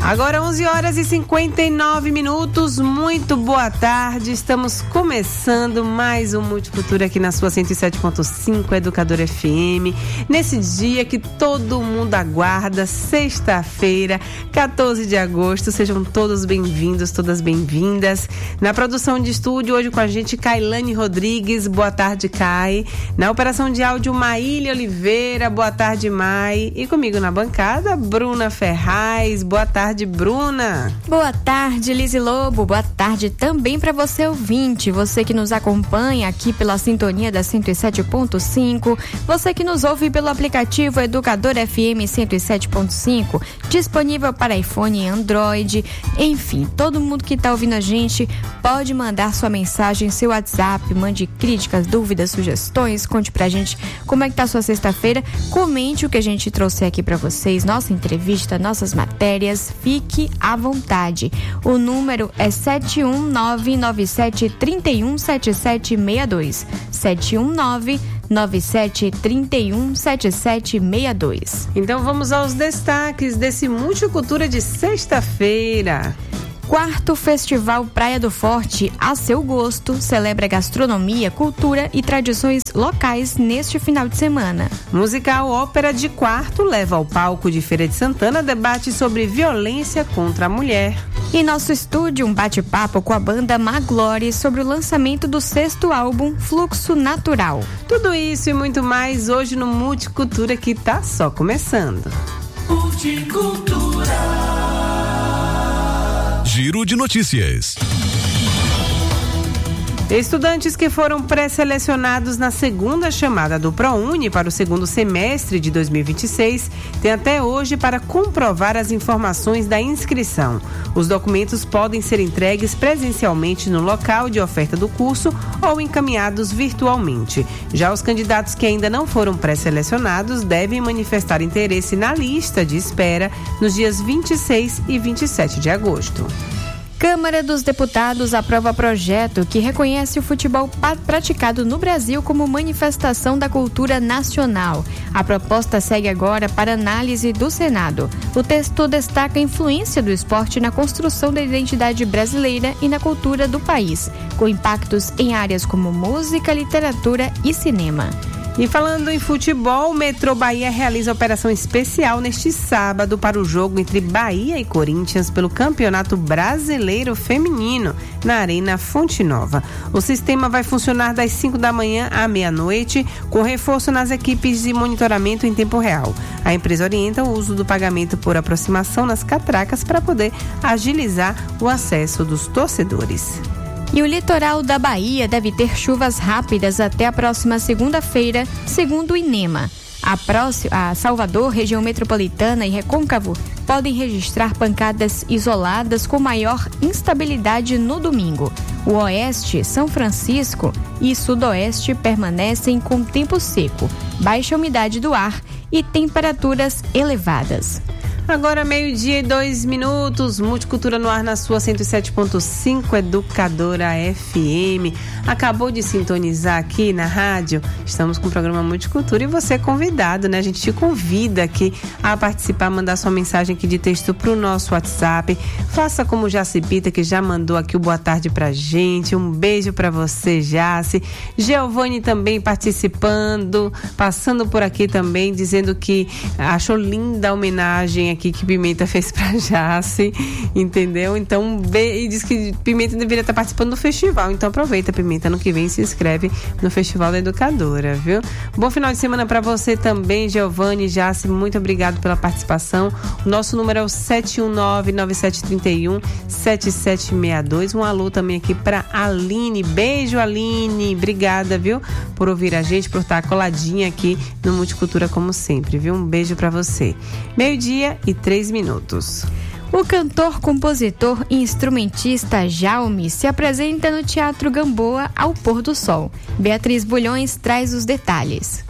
Agora 11h59, muito boa tarde, estamos começando mais um Multicultura aqui na sua 107.5 Educadora FM, nesse dia que todo mundo aguarda, sexta-feira, 14 de agosto, sejam todos bem-vindos, todas bem-vindas. Na produção de estúdio, hoje com a gente, Kailane Rodrigues, boa tarde, Kai. Na operação de áudio, Maília Oliveira, boa tarde, Mai. E comigo na bancada, Bruna Ferraz, boa tarde, Bruna. Boa tarde, Lise Lobo. Boa tarde também para você, ouvinte. Você que nos acompanha aqui pela sintonia da 107.5. Você que nos ouve pelo aplicativo Educadora FM 107.5. Disponível para iPhone e Android. Enfim, todo mundo que está ouvindo a gente pode mandar sua mensagem, seu WhatsApp. Mande críticas, dúvidas, sugestões. Conte pra gente como é que tá a sua sexta-feira. Comente o que a gente trouxe aqui para vocês. Nossa entrevista, nossas matérias. Fique à vontade. O número é 71997317762. 71997317762. Então vamos aos destaques desse Multicultura de sexta-feira. 4º Festival Praia do Forte, a seu gosto, celebra gastronomia, cultura e tradições locais neste final de semana. Musical Ópera de Quarto leva ao palco de Feira de Santana debate sobre violência contra a mulher. Em nosso estúdio, um bate-papo com a banda Maglore sobre o lançamento do 6º álbum Fluxo Natural. Tudo isso e muito mais hoje no Multicultura que tá só começando. Multicultura. Giro de notícias. Estudantes que foram pré-selecionados na segunda chamada do ProUni para o segundo semestre de 2026 têm até hoje para comprovar as informações da inscrição. Os documentos podem ser entregues presencialmente no local de oferta do curso ou encaminhados virtualmente. Já os candidatos que ainda não foram pré-selecionados devem manifestar interesse na lista de espera nos dias 26 e 27 de agosto. Câmara dos Deputados aprova projeto que reconhece o futebol praticado no Brasil como manifestação da cultura nacional. A proposta segue agora para análise do Senado. O texto destaca a influência do esporte na construção da identidade brasileira e na cultura do país, com impactos em áreas como música, literatura e cinema. E falando em futebol, o Metrô Bahia realiza operação especial neste sábado para o jogo entre Bahia e Corinthians pelo Campeonato Brasileiro Feminino, na Arena Fonte Nova. O sistema vai funcionar das 5 da manhã à meia-noite, com reforço nas equipes de monitoramento em tempo real. A empresa orienta o uso do pagamento por aproximação nas catracas para poder agilizar o acesso dos torcedores. E o litoral da Bahia deve ter chuvas rápidas até a próxima segunda-feira, segundo o INEMA. A Salvador, região metropolitana e Recôncavo podem registrar pancadas isoladas com maior instabilidade no domingo. O oeste, São Francisco e sudoeste permanecem com tempo seco, baixa umidade do ar e temperaturas elevadas. Agora 12:02, Multicultura no ar na sua 107.5 Educadora FM. Acabou de sintonizar aqui na rádio, estamos com o programa Multicultura e você é convidado, né? A gente te convida aqui a participar, mandar sua mensagem aqui de texto pro nosso WhatsApp. Faça como Jaci Pita, que já mandou aqui o boa tarde pra gente. Um beijo pra você, Jaci. Giovanni também participando, passando por aqui também, dizendo que achou linda a homenagem aqui que Pimenta fez pra Jaci, entendeu? Então, e diz que Pimenta deveria estar participando do festival, então aproveita, Pimenta, ano que vem se inscreve no Festival da Educadora, viu? Bom final de semana pra você também, Giovanni, Jaci, muito obrigado pela participação. O nosso número é o 719-9731-7762. Um alô também aqui pra Aline, beijo, Aline, obrigada, viu? Por ouvir a gente, por estar coladinha aqui no Multicultura como sempre, viu? Um beijo pra você. 12:03. O cantor, compositor e instrumentista Jaume se apresenta no Teatro Gamboa ao pôr do sol. Beatriz Bulhões traz os detalhes.